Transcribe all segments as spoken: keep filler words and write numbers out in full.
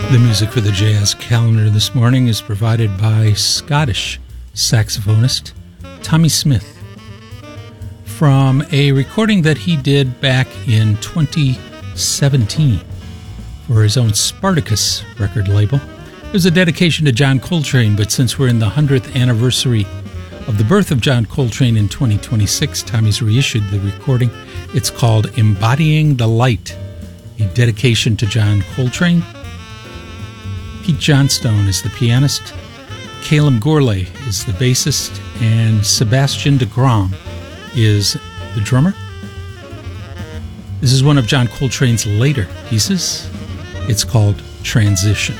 The music for the jazz calendar this morning is provided by Scottish saxophonist Tommy Smith from a recording that he did back in twenty seventeen for his own Spartacus record label. It was a dedication to John Coltrane, but since we're in the one hundredth anniversary of the birth of John Coltrane in twenty twenty-six, Tommy's reissued the recording. It's called Embodying the Light, a dedication to John Coltrane. Pete Johnstone is the pianist, Calum Gourlay is the bassist, and Sebastian DeGrom is the drummer. This is one of John Coltrane's later pieces. It's called Transition.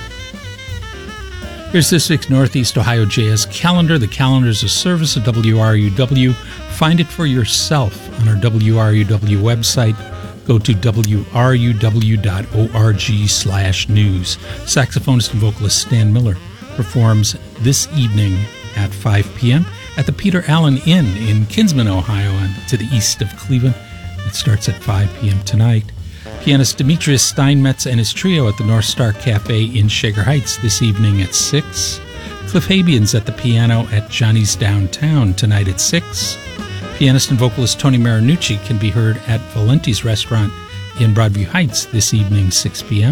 Here's this week's Northeast Ohio Jazz Calendar. The calendar is a service of W R U W. Find it for yourself on our W R U W website. Go to W R U W dot org slash news. Saxophonist and vocalist Stan Miller performs this evening at five p.m. at the Peter Allen Inn in Kinsman, Ohio, and to the east of Cleveland. It starts at five p.m. tonight. Pianist Demetrius Steinmetz and his trio at the North Star Cafe in Shaker Heights this evening at six. Cliff Habian's at the piano at Johnny's Downtown tonight at six. Pianist and vocalist Tony Marinucci can be heard at Valenti's Restaurant in Broadview Heights this evening, six p.m.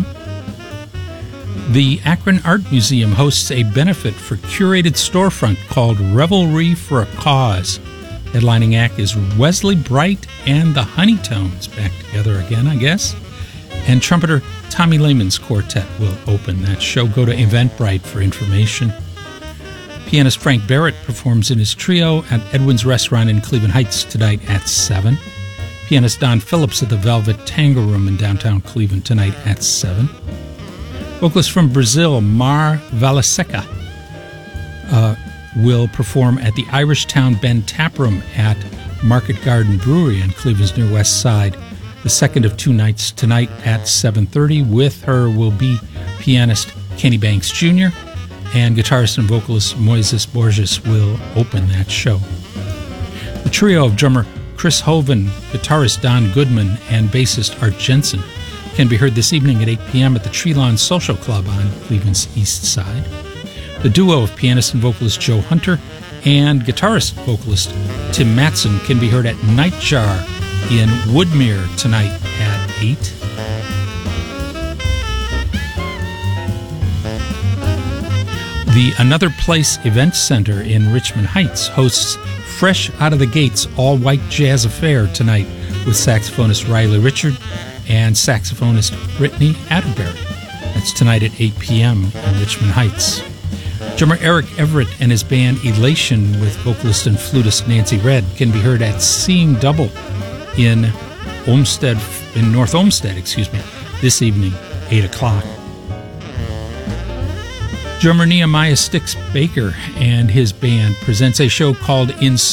The Akron Art Museum hosts a benefit for curated storefront called Revelry for a Cause. Headlining act is Wesley Bright and the Honeytones, back together again, I guess. And trumpeter Tommy Lehman's quartet will open that show. Go to Eventbrite for information. Pianist Frank Barrett performs in his trio at Edwin's Restaurant in Cleveland Heights tonight at seven. Pianist Don Phillips at the Velvet Tango Room in downtown Cleveland tonight at seven. Vocalist from Brazil, Mar Valaseca, uh, will perform at the Irish Town Bend Tap Room at Market Garden Brewery on Cleveland's near west side. The second of two nights tonight at seven thirty. With her will be pianist Kenny Banks Junior and guitarist and vocalist Moises Borges will open that show. The trio of drummer Chris Hoven, guitarist Don Goodman, and bassist Art Jensen can be heard this evening at eight p.m. at the Tree Lawn Social Club on Cleveland's east side. The duo of pianist and vocalist Joe Hunter and guitarist-vocalist Tim Matson can be heard at Nightjar in Woodmere tonight at eight. The Another Place Event Center in Richmond Heights hosts Fresh Out of the Gates All-White Jazz Affair tonight with saxophonist Riley Richard and saxophonist Brittany Atterbury. That's tonight at eight p.m. in Richmond Heights. Drummer Eric Everett and his band Elation with vocalist and flutist Nancy Redd can be heard at Seeing Double in Olmsted, in North Olmsted, excuse me, this evening, eight o'clock. Drummer Nehemiah Sticks Baker and his band presents a show called In